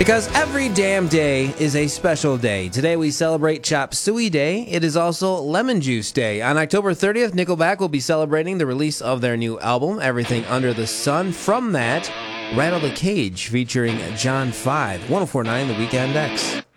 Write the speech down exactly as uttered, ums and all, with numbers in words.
Because every damn day is a special day. Today we celebrate Chop Suey Day. It is also Lemon Juice Day. On October thirtieth, Nickelback will be celebrating the release of their new album, Everything Under the Sun. From that, Rattle the Cage featuring John five. ten forty-nine The Weekend X.